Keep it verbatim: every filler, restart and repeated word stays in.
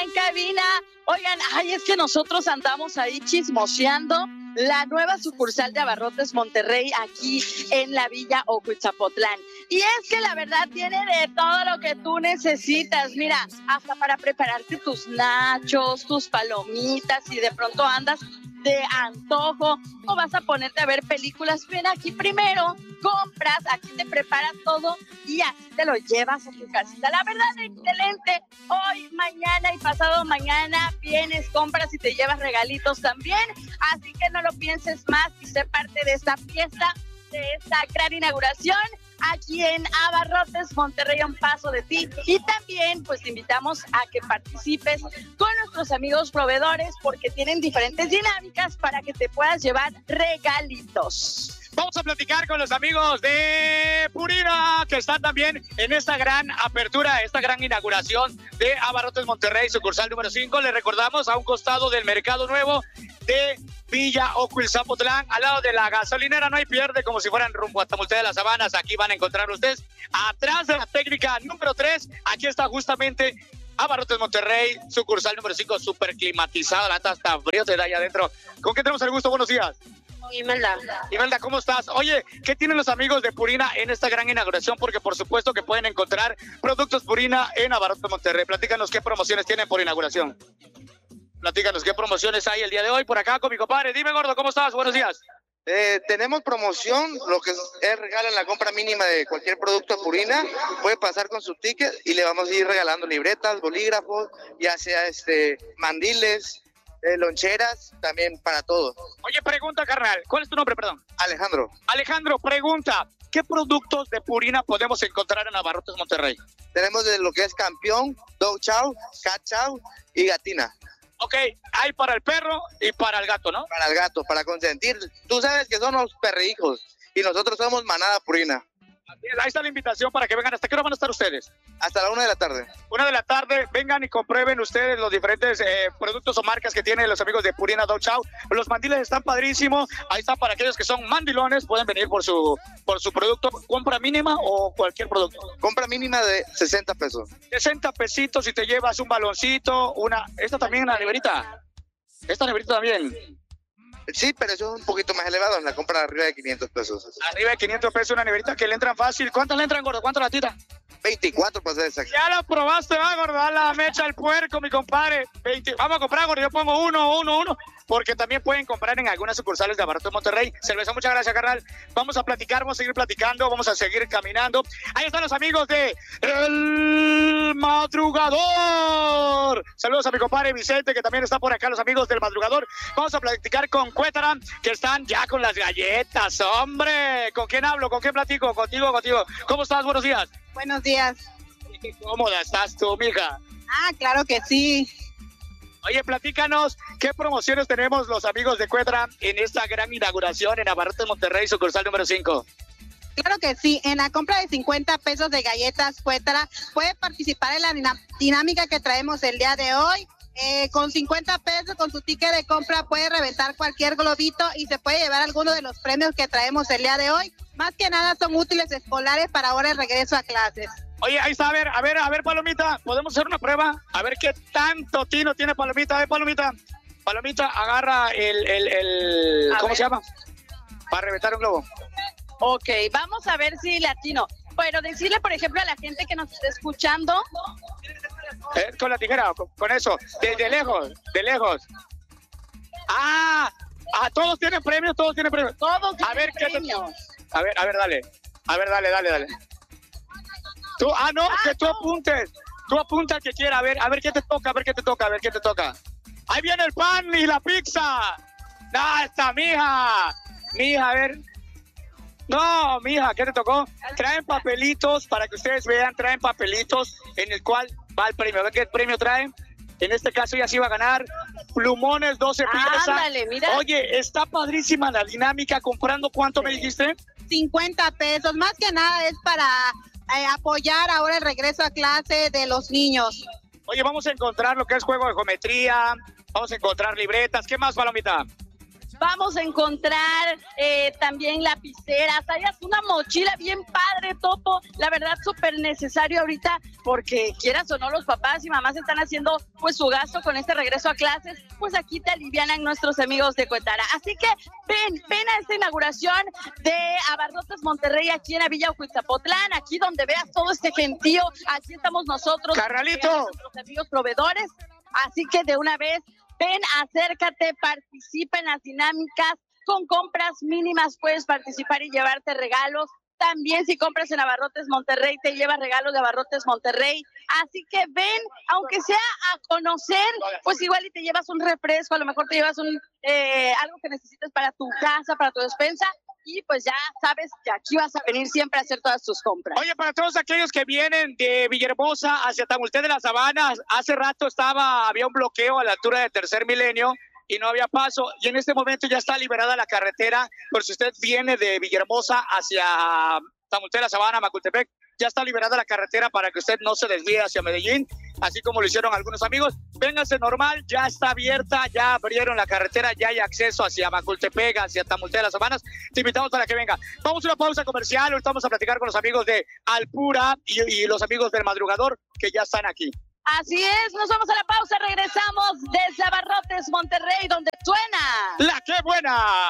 En cabina, oigan, ay, es que nosotros andamos ahí chismoseando la nueva sucursal de Abarrotes Monterrey aquí en la Villa Ocoitzapotlán. Y es que la verdad tiene de todo lo que tú necesitas. Mira, hasta para prepararte tus nachos, tus palomitas, y de pronto andas de antojo o vas a ponerte a ver películas, ven aquí primero, compras, aquí te preparas todo y así te lo llevas a tu casita. La verdad, excelente. Hoy, mañana y pasado mañana vienes, compras y te llevas regalitos también. Así que no lo pienses más y sé parte de esta fiesta, de esta gran inauguración aquí en Abarrotes Monterrey, a un paso de ti. Y también pues te invitamos a que participes con nuestros amigos proveedores, porque tienen diferentes dinámicas para que te puedas llevar regalitos. Vamos a platicar con los amigos de Purina, que están también en esta gran apertura, esta gran inauguración de Abarrotes Monterrey, sucursal número cinco. Les recordamos, a un costado del Mercado Nuevo de Villa Ocoitzapotlán, al lado de la gasolinera. No hay pierde, como si fueran rumbo a Tamulte de las Sabanas. Aquí van a encontrar ustedes, atrás de la técnica número tres, aquí está justamente Abarrotes Monterrey, sucursal número cinco, súper climatizado, la neta hasta frío te da allá adentro. ¿Con qué tenemos el gusto? Buenos días. Imelda. Imelda, ¿cómo estás? Oye, ¿qué tienen los amigos de Purina en esta gran inauguración? Porque por supuesto que pueden encontrar productos Purina en Abarrotes Monterrey. Platícanos qué promociones tienen por inauguración. Platícanos qué promociones hay el día de hoy por acá con mi compadre. Dime, gordo, ¿cómo estás? Buenos días. Eh, tenemos promoción, lo que es, es regalo en la compra mínima de cualquier producto Purina. Puede pasar con su ticket y le vamos a ir regalando libretas, bolígrafos, ya sea este mandiles, eh, loncheras, también para todo. Oye, pregunta, carnal, ¿cuál es tu nombre, perdón? Alejandro. Alejandro, pregunta, ¿qué productos de Purina podemos encontrar en Abarrotes Monterrey? Tenemos de lo que es Campeón, Dog Chow, Cat Chow y Gatina. Ok, hay para el perro y para el gato, ¿no? Para el gato, para consentir. Tú sabes que son los perrijos y nosotros somos manada Purina. Ahí está la invitación para que vengan. ¿Hasta qué hora van a estar ustedes? Hasta la una de la tarde. Una de la tarde, vengan y comprueben ustedes los diferentes eh, productos o marcas que tienen los amigos de Purina Dog Chow. Los mandiles están padrísimos. Ahí está para aquellos que son mandilones, pueden venir por su por su producto. ¿Compra mínima o cualquier producto? Compra mínima de sesenta pesos. sesenta pesitos y te llevas un baloncito, una... Esta también, una neverita. Esta neverita también. Sí, pero eso es un poquito más elevado, en la compra arriba de quinientos pesos. Arriba de quinientos pesos una neverita que le entran fácil. ¿Cuántas le entran, gordo? ¿Cuántas latita? veinticuatro para ser exacto. Ya la probaste, va, gordo. A la mecha al puerco, mi compadre. veinte. Vamos a comprar, gordo. Yo pongo uno, uno, uno. Porque también pueden comprar en algunas sucursales de Abarrotes Monterrey. Cerveza, muchas gracias, carnal. Vamos a platicar, vamos a seguir platicando, vamos a seguir caminando. Ahí están los amigos de El Madrugador. Saludos a mi compadre Vicente, que también está por acá, los amigos del Madrugador. Vamos a platicar con Cuétara, que están ya con las galletas, hombre. ¿Con quién hablo? ¿Con quién platico? Contigo, contigo. ¿Cómo estás? Buenos días. Buenos días. Qué cómoda estás tú, mija. Ah, claro que sí. Oye, platícanos, ¿qué promociones tenemos los amigos de Cuétara en esta gran inauguración en Abarrotes Monterrey, sucursal número cinco? Claro que sí, en la compra de cincuenta pesos de galletas Cuétara puede participar en la dinámica que traemos el día de hoy. Eh, con cincuenta pesos, con su ticket de compra, puede reventar cualquier globito y se puede llevar alguno de los premios que traemos el día de hoy. Más que nada son útiles escolares para ahora el regreso a clases. Oye, ahí está, a ver, a ver, a ver, Palomita, ¿podemos hacer una prueba? A ver qué tanto tino tiene Palomita. A ver, Palomita, Palomita, agarra el, el, el ¿cómo ver. se llama? Para reventar un globo. Ok, vamos a ver si latino. Pero decirle, por ejemplo, a la gente que nos está escuchando. Eh, con la tijera, con, con eso, de, de lejos, de lejos. Ah, ah, todos tienen premios, todos tienen premios. Todos tienen a ver, premios. ¿qué te... A ver, a ver, dale. A ver, dale, dale, dale. Tú, ah, no, ah, que tú no. apuntes. Tú apunta al que quiera. A ver, a ver qué te toca, a ver qué te toca, a ver qué te toca. Ahí viene el pan y la pizza. No, está, mija. Mija, a ver. No, mija, ¿qué te tocó? Traen papelitos para que ustedes vean, traen papelitos en el cual va el premio. A ver qué premio traen. En este caso ya se iba a ganar plumones, doce piezas. Ándale, mira. Oye, está padrísima la dinámica. ¿Comprando cuánto me dijiste? cincuenta pesos. Más que nada es para eh, apoyar ahora el regreso a clase de los niños. Oye, vamos a encontrar lo que es juego de geometría. Vamos a encontrar libretas. ¿Qué más, Palomita? vamos a encontrar eh, también lapiceras, hay hasta una mochila bien padre, Topo, la verdad súper necesario ahorita, porque quieras o no, los papás y mamás están haciendo pues su gasto con este regreso a clases, pues aquí te alivianan nuestros amigos de Cuetara. Así que ven, ven a esta inauguración de Abarrotes Monterrey aquí en la Villa Ocuitzapotlán, aquí donde veas todo este gentío, aquí estamos nosotros, carnalito, nuestros amigos proveedores, así que de una vez, ven, acércate, participa en las dinámicas, con compras mínimas puedes participar y llevarte regalos. También si compras en Abarrotes Monterrey, te llevas regalos de Abarrotes Monterrey. Así que ven, aunque sea a conocer, pues igual y te llevas un refresco, a lo mejor te llevas un eh, algo que necesites para tu casa, para tu despensa. Y pues ya sabes que aquí vas a venir siempre a hacer todas tus compras. Oye, para todos aquellos que vienen de Villahermosa hacia Tamulté de las Sabanas, hace rato estaba, había un bloqueo a la altura del Tercer Milenio y no había paso, y en este momento ya está liberada la carretera, por si usted viene de Villahermosa hacia Tamulté de la Sabana, Macultepec, ya está liberada la carretera para que usted no se desvíe hacia Medellín, así como lo hicieron algunos amigos. Véngase normal, ya está abierta, ya abrieron la carretera, ya hay acceso hacia Macultepec, hacia Tamulté de las Sabanas. Te invitamos para que venga. Vamos a una pausa comercial, ahorita vamos a platicar con los amigos de Alpura y, y los amigos del Madrugador que ya están aquí. Así es, nos vamos a la pausa, regresamos desde Abarrotes Monterrey, donde suena ¡La Qué Buena!